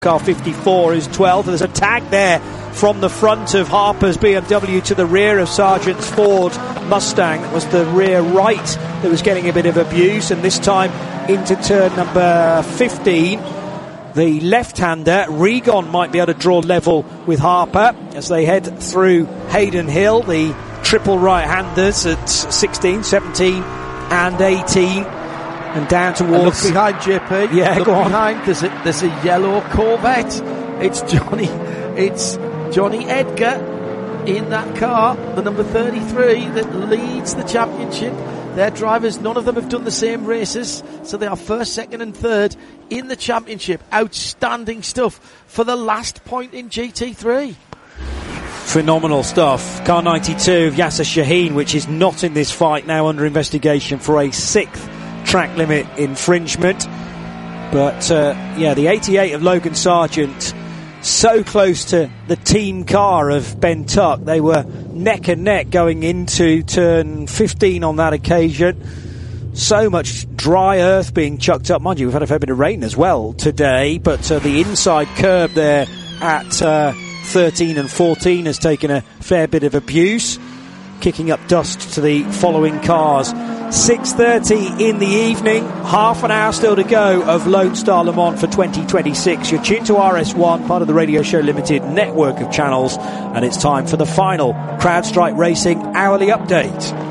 Car 54 is 12th. There's a tag there from the front of Harper's BMW to the rear of Sargent's Ford Mustang. That was the rear right that was getting a bit of abuse, and this time into turn number 15, the left-hander Regon might be able to draw level with Harper as they head through Hayden Hill. The triple right-handers at 16, 17 and 18. And down towards... And look behind, JP. Yeah, look go on. Behind, there's a yellow Corvette. It's Johnny Edgar in that car, the number 33, that leads the championship. Their drivers, none of them have done the same races, so they are first, second and third in the championship. Outstanding stuff for the last point in GT3. Phenomenal stuff. Car 92 of Yasser Shaheen, which is not in this fight, now under investigation for a 6th track limit infringement. But the 88 of Logan Sargent, so close to the team car of Ben Tuck. They were neck and neck going into turn 15 on that occasion. So much dry earth being chucked up. Mind you, we've had a fair bit of rain as well today, but the inside curb there at 13 and 14 has taken a fair bit of abuse, kicking up dust to the following cars. 6:30 in the evening, half an hour still to go of Lone Star Le Mans for 2026. You're tuned to RS1, part of the Radio Show Limited network of channels, and it's time for the final CrowdStrike Racing hourly update.